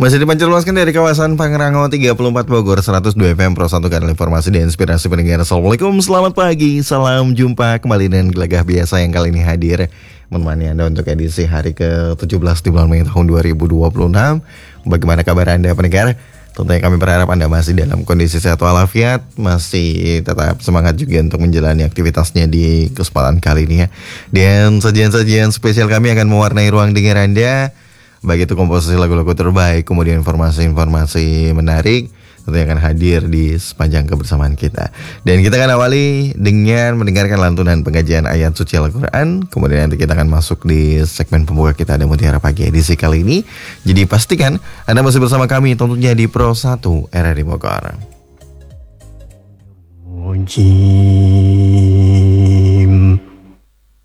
Masih dipancarluaskan dari kawasan Pangrango 34 Bogor 102 FM Pro 1 kanal informasi dan inspirasi pendengar. Assalamualaikum, selamat pagi, salam jumpa kembali dengan Gelagah Biasa yang kali ini hadir menemani Anda untuk edisi hari ke-17 di bulan Mei tahun 2026. Bagaimana kabar Anda pendengar? Tentunya kami berharap Anda masih dalam kondisi sehat walafiat, masih tetap semangat juga untuk menjalani aktivitasnya di kesempatan kali ini ya. Dan sajian-sajian spesial kami akan mewarnai ruang dengar Anda, baik itu komposisi lagu-lagu terbaik, kemudian informasi-informasi menarik, tentunya akan hadir di sepanjang kebersamaan kita. Dan kita akan awali dengan mendengarkan lantunan pengajian ayat suci Al-Quran. Kemudian nanti kita akan masuk di segmen pembuka kita Ada Mutiara Pagi edisi kali ini. Jadi pastikan Anda masih bersama kami tentunya di Pro 1 RRI Bogor.